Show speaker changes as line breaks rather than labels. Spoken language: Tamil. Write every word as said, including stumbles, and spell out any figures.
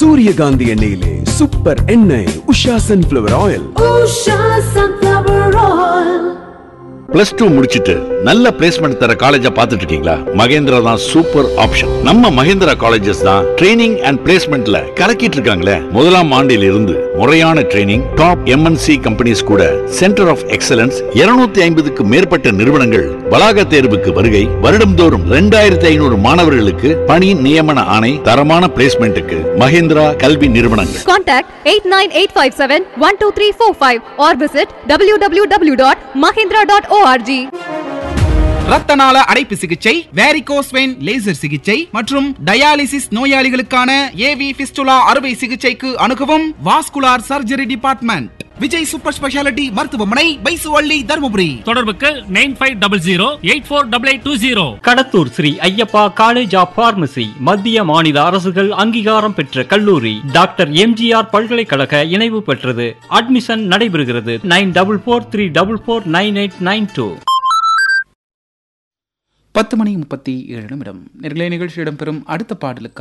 சூரியகாந்தி எண்ணெயிலே சூப்பர் எண்ணெய் Usha sunflower oil.
Usha sunflower oil.
Plus two முடிச்சிட்டு நல்ல பிளேஸ்மெண்ட் தர காலேஜா பாத்துட்டு இருக்கீங்களா? மகேந்திரா தான் சூப்பர் ஆப்ஷன். நம்ம மகேந்திரா காலேஜஸ் தான் ட்ரைனிங் அண்ட் பிளேஸ்மெண்ட்ல கலக்கிட்டு இருக்காங்களே. முதலாம் ஆண்டில் இருந்து முறையான ட்ரைனிங், டாப் எம்என்சி கம்பெனிஸ் கூட சென்டர் ஆஃப் எக்ஸலன்ஸ், இருநூத்தி ஐம்பதுக்கு மேற்பட்ட நிறுவனங்கள் வளாக தேர்வுக்கு வருகை, வருடம்தோறும் இரண்டாயிரத்தி ஐநூறு மாணவர்களுக்கு பணி நியமன ஆணை, தரமான பிளேஸ்மெண்ட்டுக்கு மகேந்திரா கல்வி நிறுவனங்கள்.
Contact eight nine eight five seven one two three four five or visit w w w dot mahindra dot org.
ரத்தநாள அடைப்பு சிகிச்சை, வேரிகோஸ் வெயின் லேசர் சிகிச்சை மற்றும் டயாலிசிஸ் நோயாளிகளுக்கான ஏவி பிஸ்டுலா அறுவை சிகிச்சைக்கு அணுகவும் vascular surgery department, Vijay super speciality மருத்துவமனை, பைசுவள்ளி, தருமபுரி.
தொடர்புக்கு nine five double zero eight four double eight two zero.
Kadathur Sri Ayyappa college of pharmacy மத்திய மாநில அரசுகள் அங்கீகாரம் பெற்ற கல்லூரி. டாக்டர் எம்ஜிஆர் பல்கலைக்கழக இணைவு பெற்றது. அட்மிஷன் நடைபெறுகிறது. Nine double four three double four nine eight nine two.
பத்து மணி முப்பத்தி ஏழு நிமிடம். நிர்ணய நிகழ்ச்சி இடம்பெறும் அடுத்த பாடலுக்கு